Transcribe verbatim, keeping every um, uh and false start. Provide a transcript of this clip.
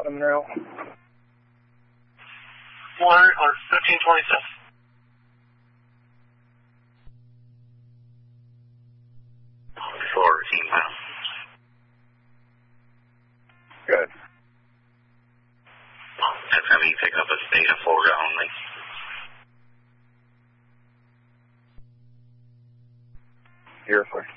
Platinum Monroe. one or fifteen twenty-seven. fourteen miles. Good. That's going to be pick up a state of Florida only. You're fine.